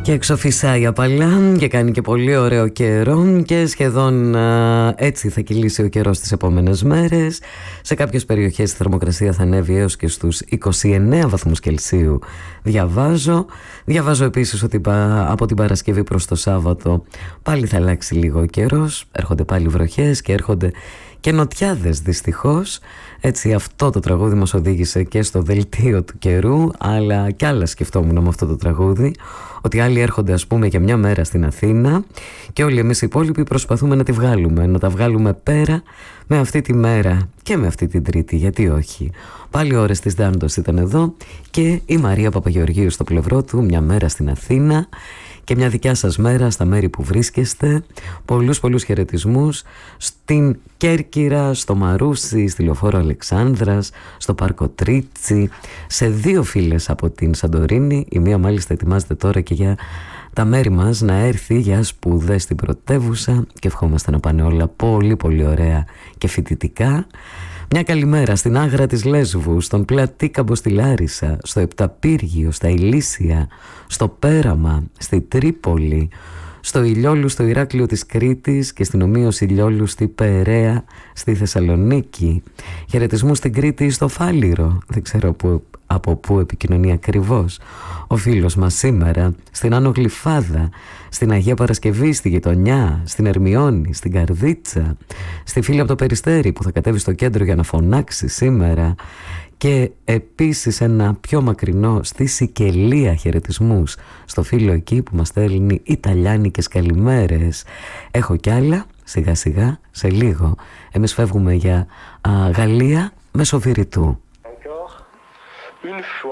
Και έξω φυσάει απαλά και κάνει και πολύ ωραίο καιρό και σχεδόν έτσι θα κυλήσει ο καιρός τις επόμενες μέρες. Σε κάποιες περιοχές η θερμοκρασία θα ανέβει έως και στους 29 βαθμούς Κελσίου. Διαβάζω επίσης ότι από την Παρασκευή προς το Σάββατο πάλι θα αλλάξει λίγο ο καιρός. Έρχονται πάλι βροχές και έρχονται και νοτιάδες δυστυχώς. Έτσι αυτό το τραγούδι μας οδήγησε και στο δελτίο του καιρού, αλλά κι άλλα σκεφτόμουν με αυτό το τραγούδι, ότι άλλοι έρχονται ας πούμε για μια μέρα στην Αθήνα και όλοι εμείς οι υπόλοιποι προσπαθούμε να τα βγάλουμε πέρα με αυτή τη μέρα και με αυτή την Τρίτη, γιατί όχι. Πάλι ώρες της Δάντος ήταν εδώ και η Μαρία Παπαγεωργίου στο πλευρό του, μια μέρα στην Αθήνα και μια δικιά σας μέρα στα μέρη που βρίσκεστε. Πολλούς χαιρετισμούς στην Κέρκυρα, στο Μαρούσι, στη Λεωφόρο Αλεξάνδρας, στο Πάρκο Τρίτσι, σε 2 φίλες από την Σαντορίνη. Η μία μάλιστα ετοιμάζεται τώρα και για τα μέρη μας να έρθει για σπουδές στην πρωτεύουσα και ευχόμαστε να πάνε όλα πολύ ωραία και φοιτητικά. Μια καλημέρα στην Άγρα της Λέσβου, στον Πλατήκαμπο στη Λάρισα, στο Επταπύργιο, στα Ηλίσια, στο Πέραμα, στη Τρίπολη, στο Ηλιόλου στο Ηράκλειο της Κρήτης και στην Ομοίωση Ηλιόλου στη Περαία στη Θεσσαλονίκη. Χαιρετισμού στην Κρήτη στο Φάληρο, δεν ξέρω από πού επικοινωνεί ακριβώς ο φίλος μας σήμερα, στην Άνω Γλυφάδα, στην Αγία Παρασκευή, στη Γειτονιά, στην Ερμιώνη, στην Καρδίτσα, στη φίλη από το Περιστέρι που θα κατέβει στο κέντρο για να φωνάξει σήμερα, και επίσης ένα πιο μακρινό στη Σικελία χαιρετισμούς στο φίλο εκεί που μας στέλνει Ιταλιάνικες καλημέρες. Έχω κι άλλα σιγά σιγά σε λίγο. Εμείς φεύγουμε για Γαλλία μέσω Βηρητού.